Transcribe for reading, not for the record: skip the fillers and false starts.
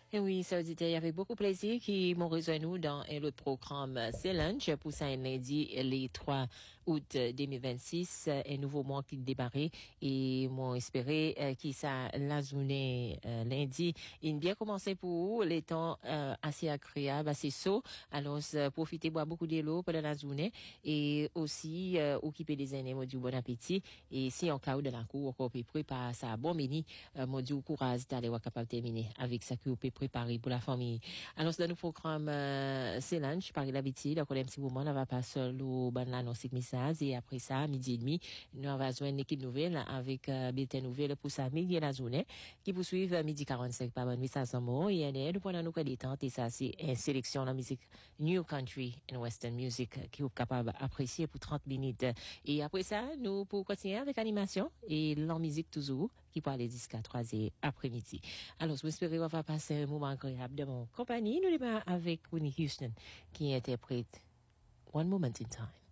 Et oui, ça auditeur, avec beaucoup plaisir qui m'ont rejoint nous dans le programme C'est Lunch pour ça lundi, les 3 août 2026, un nouveau mois qui démarrait et m'ont espéré qui ça la journée lundi, il bien commencé pour vous, les temps assez agréables, assez chaud. Alors profitez boire beaucoup de l'eau pendant la journée et aussi occuper des animaux du bon appétit et si en cas de la cour encore prépare ça bon mini mon Dieu courage d'aller capable terminer avec ça que vous pouvez préparer pour la famille. Alors dans le programme c'est lunch par l'habitude donc un petit moment on va passer au ban l'annonce message et après ça midi et demi nous on va joindre une équipe nouvelle avec bulletin nouvelle pour ça midi la journée qui poursuivent midi 45 par bonne message en mot et nous pendant nous détente et ça c'est une sélection de la musique New Country and Western Music qui est capable d'apprécier pour 30 minutes et après ça nous pour continuer avec animation et la musique toujours qui peut aller jusqu'à 3h après-midi. Alors, j'espère qu'on va passer un moment agréable de mon compagnie. Nous sommes avec Whitney Houston qui interprète One Moment in Time.